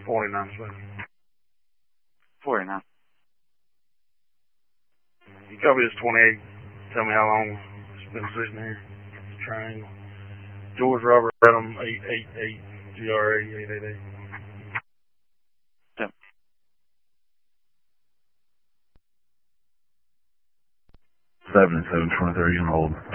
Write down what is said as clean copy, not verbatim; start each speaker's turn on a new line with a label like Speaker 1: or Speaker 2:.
Speaker 1: 49, sir.
Speaker 2: 49.
Speaker 1: You copy this 28. Tell me how long it's been sitting here. Triangle. George Robert Adam 888 GRA 888.
Speaker 2: Yep.
Speaker 3: 7723 on hold.